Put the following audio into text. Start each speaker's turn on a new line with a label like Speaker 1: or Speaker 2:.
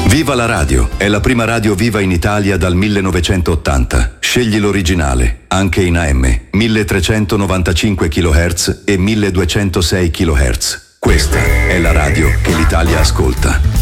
Speaker 1: Viva la radio! È la prima radio viva in Italia dal 1980. Scegli l'originale, anche in AM, 1395 kHz e 1206 kHz. Questa è la radio che l'Italia ascolta.